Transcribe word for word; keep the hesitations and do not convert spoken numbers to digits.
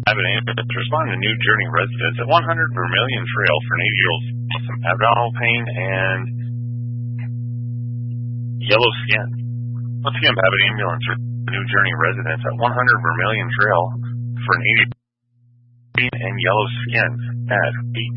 Babbitt ambulance responding to New Journey residents at one hundred Vermilion Trail for an eighty-year-old with some abdominal pain and yellow skin. Once again, Babbitt ambulance for New Journey residents at one hundred Vermilion Trail for an eighty-year-old and yellow skin at eight